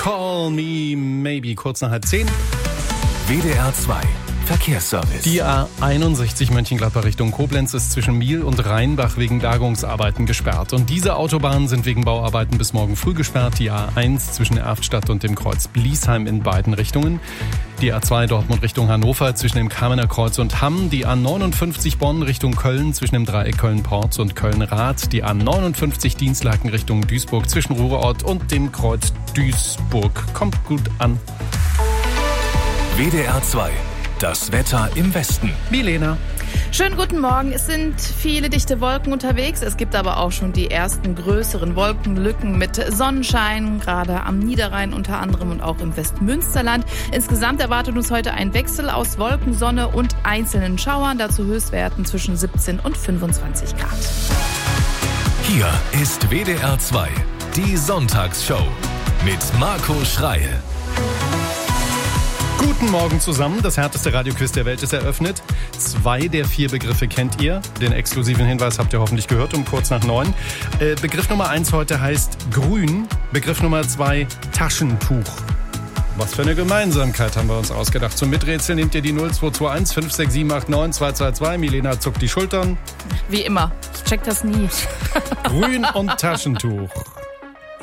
Call Me Maybe, kurz nach 10:30. WDR 2 Verkehrsservice. Die A61 Mönchengladbach Richtung Koblenz ist zwischen Miel und Rheinbach wegen Bergungsarbeiten gesperrt. Und diese Autobahnen sind wegen Bauarbeiten bis morgen früh gesperrt. Die A1 zwischen Erftstadt und dem Kreuz Bliesheim in beiden Richtungen. Die A2 Dortmund Richtung Hannover zwischen dem Kamener Kreuz und Hamm. Die A59 Bonn Richtung Köln zwischen dem Dreieck Köln-Porz und Köln-Rath. Die A59 Dienstlaken Richtung Duisburg zwischen Ruhrort und dem Kreuz Duisburg. Kommt gut an. WDR 2. Das Wetter im Westen. Milena. Schönen guten Morgen. Es sind viele dichte Wolken unterwegs. Es gibt aber auch schon die ersten größeren Wolkenlücken mit Sonnenschein, gerade am Niederrhein unter anderem und auch im Westmünsterland. Insgesamt erwartet uns heute ein Wechsel aus Wolken, Sonne und einzelnen Schauern. Dazu Höchstwerten zwischen 17 und 25 Grad. Hier ist WDR 2, die Sonntagsshow mit Marco Schreil. Guten Morgen zusammen. Das härteste Radioquiz der Welt ist eröffnet. 2 der 4 Begriffe kennt ihr. Den exklusiven Hinweis habt ihr hoffentlich gehört um kurz nach 9. Begriff Nummer 1 heute heißt grün. Begriff Nummer 2 Taschentuch. Was für eine Gemeinsamkeit haben wir uns ausgedacht. Zum Miträtseln nehmt ihr die 0221 56789 222. Milena zuckt die Schultern. Wie immer. Ich check das nie. Grün und Taschentuch.